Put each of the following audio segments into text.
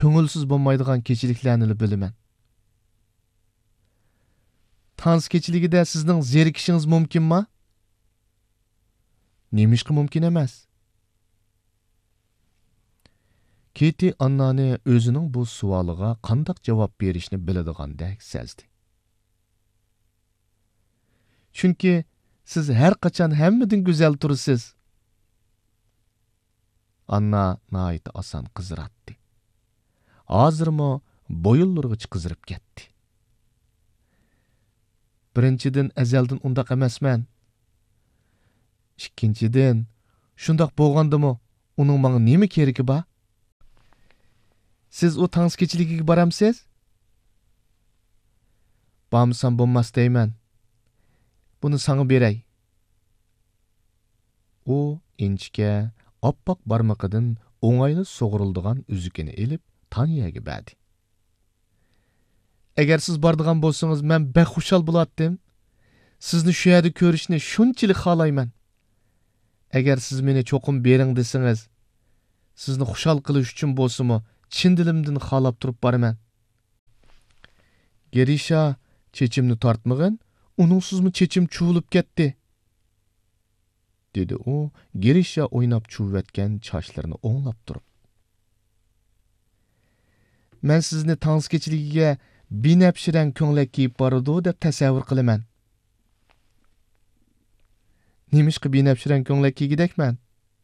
ko'ngilsiz bo'lmaydigan kechiliklarni bilaman. Tans kechiligida sizning zerikishingiz mumkinmi? Nemishqa mumkin emas? Kiti Annani o'zining bu savoliga qanday javob berishni biladigandek sezdi. Chunki siz har qachon hammadan go'zal tursiz. Anna nayt oson qiziratdi. Hozirmi bo'yinlariga qizirib ketdi. Birinchidan azaldan undaq emasman. Ikkinchidan, shundoq bo'lgandimi, uning menga nima keragi bor? Siz o tans kechiligiga boramsiz? Bormasam bo'lmas deyman. Buni sana beray. U inchga oppoq barmoqidan o'ng'ayli sug'urildigan uzukini elib Tanyaga berdi. Agar siz bordigan bo'lsangiz, men baxushal bo'lardim. Sizni shu yerda ko'rishni shunchalik xohlayman. Agar siz meni cho'qim bering desangiz, sizni xushal qilish uchun bo'lsa-mu, chin dilimdan xohlab turib boraman. Gerisha chechimni tortmag'in, uningsizmi chechim chuvilib ketdi, dedi u Gerisha o'ynab chuvatgan sochlarini o'nglab turib. Men sizni tans kechiligiga binafshiran ko'ngilak kiyib boradi deb tasavvur qilaman. Nemishqa binafshiran ko'ngilak kiygidekman?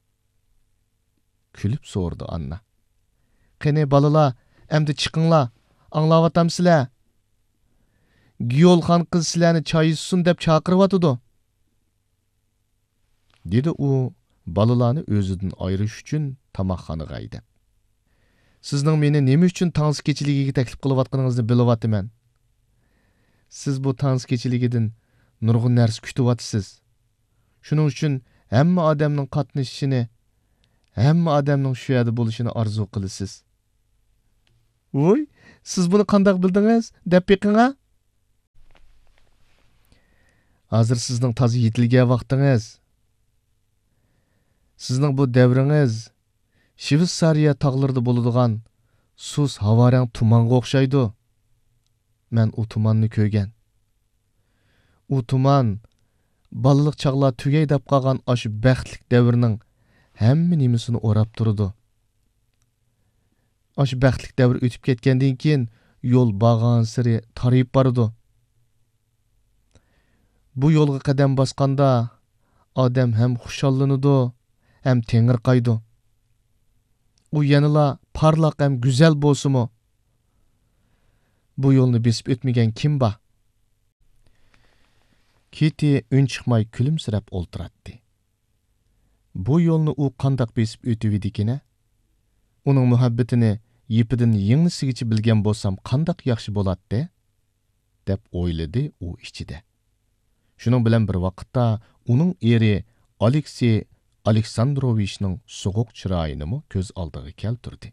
Kulib so'rdi Anna. Qani balalar, endi chiqinglar, anglayotamsizlar. Giyolxon qiz sizlarni choy ichsin deb chaqiryotidi, dedi u balalarni o'zidan ayirish uchun tomoqxonaga haydab. Sizning meni nima uchun tans kechiligiga taklif qilayotganingizni bilyapman. Siz bu tans kechiligidan nurg'un narsa kutyapsiz. Shuning uchun hamma odamning qatnashishini, hamma odamning shu yerda bo'lishini orzu qilasiz. Voy, siz buni qanday bildingiz? Deb beqinga. Hozir sizning toza yetilgan vaqtingiz. Sizning bu davringiz Shvetsariya tog'larida bo'ladigan sus havorang tumonga o'xshaydi. Men u tumanni ko'rgan. U tuman balliq chaqlar tugay deb qolgan aşı baxtlik davrning hamma nimasini o'rab turdi. Aşı baxtlik davr o'tib ketgandan keyin yo'l bag'an siri tarayib bordi. Bu yo'lga qadam bosganda odam ham xushallanadi, ham tengirqaydi. U yanıla parlaq ham go'zal bo'lsa-mu, bu yo'lni besib o'tmagan kim bor? Kiti ün chiqmay kulimsirab o'ltiratdi. Bu yo'lni u qandoq besib o'tib edikine? Uning muhabbatini yipidan yengisigacha bilgan bo'lsam qandoq yaxshi bo'ladi, deb o'yladi u ichida. Shuning bilan bir vaqtda uning eri Aleksey Aleksandrovichning so'g'uq chiroyini ko'z oldiga keltirdi.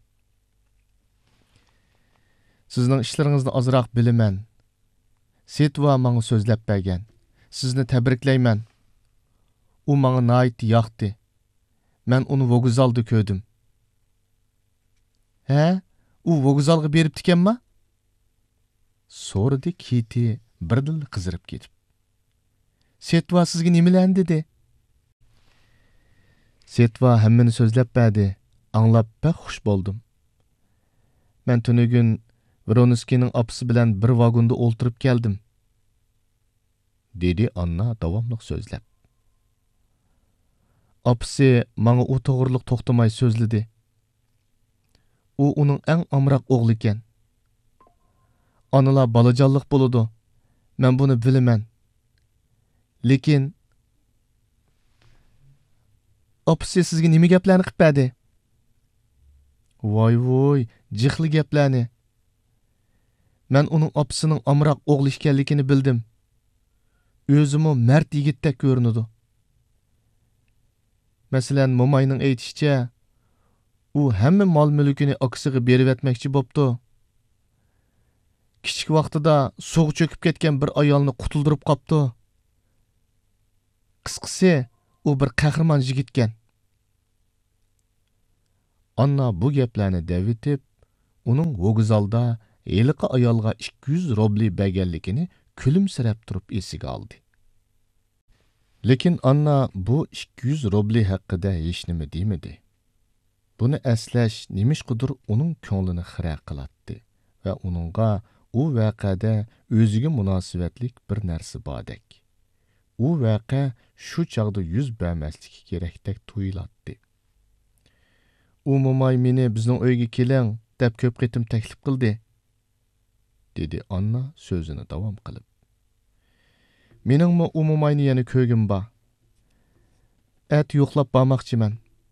Sizning ishlaringizni ozroq bilaman. Setva menga so'zlab bergan. Sizni tabriklayman. U menga nayt yoqdi. Men uni vokzalda ko'rdim. He? U vokzalga beribdi ekanmi? So'radi Kiti birdan qizirib ketib. Setva sizga nimalarni dedi? Setva hammani so'zlab berdi. Anglab pek xush bo'ldim. Men tunugun Vronskining opasi bilan bir vagonda o'ltirib keldim, dedi Anna davomli so'zlab. Opasi menga u to'g'riliq to'xtamay so'zladi. U uning eng amroq o'g'li ekan. Onalar bolajonliq bo'ladi. Men buni bilaman. Lekin opasi sizga nima gaplarni qilib berdi? Voy, jixli gaplarni. Men uning opasining amroq o'g'li ekanligini bildim. O'zimi mard yigitdek ko'rinadi. Masalan, momayning aytishicha, u hamma mol-mulkini akasiga berib etmoqchi bo'pti. Kichik vaqtida suv cho'kib ketgan bir ayolni qutuldirib qopti. Qisqasi, u bir qahramon yigitgan. Anna bu gaplarni davitib, uning vokzalda heliqi ayolga 200 rubli berganligini kulimsirab turib esiga oldi. Lekin Anna bu 200 rubli haqida hech nima demadi. Buni eslash nemishqidir uning ko'nglini xira qilatdi va uningga u voqeada o'ziga munosabatlik bir narsa bordek. U voqea shu chog'da yuz bermasligi kerakdek tuyulatdi. U mo'may meni bizning uyga keling deb ko'p qitim taklif qildi, dedi Anna so'zini davom qilib. Meningmi u mo'mayni yana ko'gim bor. At yo'qlab bormoqchiman.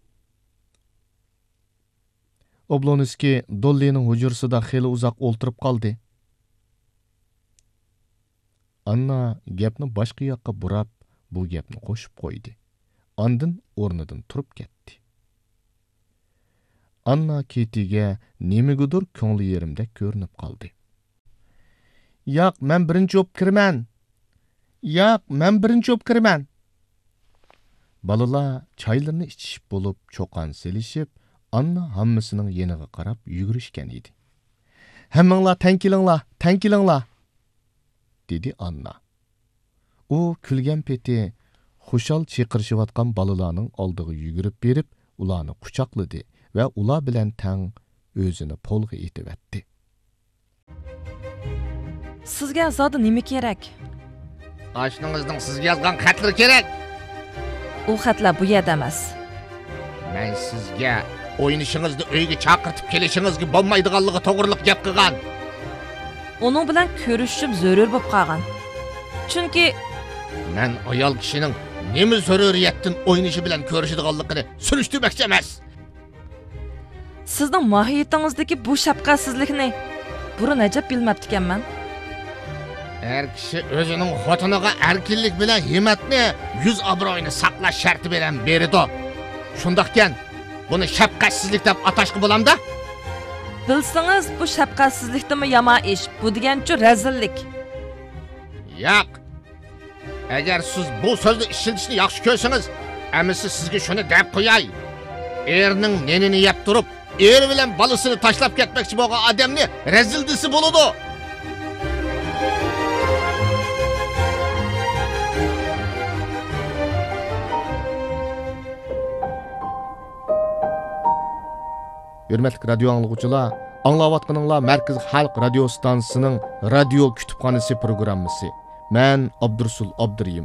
Obloniski Dollining hujursida xeyli uzoq o'ltirib qoldi. Anna gapni boshqa yoqqa burab, bu gapni qo'shib qo'ydi. Ondan o'rnidan turib ketdi. Anna Ketiga nemigadir ko'ngli yerimdek ko'rinib qoldi. Yo'q, men birinchi o'p kiraman. Yo'q, men birinchi o'p kiraman. Balalar çaylarını içishib bo'lib, cho'qan selishib, Anna hammasining yeniga qarab yugurishgan edi. Hammanglar tankilinglar, dedi Anna. U kulgan peti xushal chiqirishayotgan balalarning oldiga yugurib berib, ularni quchoqladi va ular bilan tang o'zini polga etibatdi. Sizga zodi nima kerak? Oshningizning sizga yozgan xatlari kerak. U xatlar bu yerda emas. Men sizga o'ynishingizni uyga chaqirtib kelishingizga bo'lmaydiganligi to'g'riliq gap qilgan. Uning bilan ko'rishim zarur bo'lib qolgan. Chunki men ayol kishining nima zaruriyatdan o'ynishi bilan ko'rishadiganligini surishtirmoqchi emas. Sizning mohiyatingizdagi bu shafqatsizlikni burun ajab bilmabdi ekanman. Her kishi o'zining xotiniga erkinlik bilan himmatni, yuz obro'yini saqlash sharti bilan berdi. Shundaqkan, buni shafqatsizlik deb atashqa bo'lamda? Bilsangiz, bu shafqatsizlikdimi yomon ish, bu degancha razillik. Yo'q. Agar siz bu so'zni ishlatishni yaxshi ko'rsangiz, amisi sizga shuni deb qo'yay. Erning nenini yeb turib, er bilan bolasini tashlab ketmoqchi bo'lgan odamni razildisi bo'ladi. Hürmetlik radyo anlıqçılar, anlavatqınыңlar Merkez Halk Radio Stansiyasının Radio Kütüphanesi programması. Ben Abdursul Abduriyim.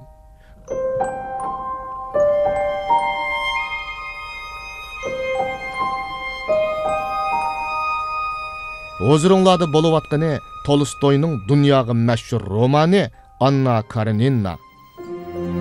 Huzurunlarda boluvatqını Tolstoy'ның dünyaga meşhur romanı Anna Karenina.